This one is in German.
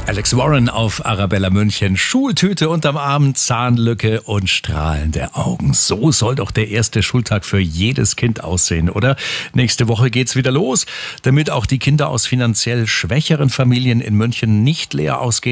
Alex Warren auf Arabella München. Schultüte unterm Arm, Zahnlücke und strahlende Augen. So soll doch der erste Schultag für jedes Kind aussehen, oder? Nächste Woche geht's wieder los, damit auch die Kinder aus finanziell schwächeren Familien in München nicht leer ausgehen.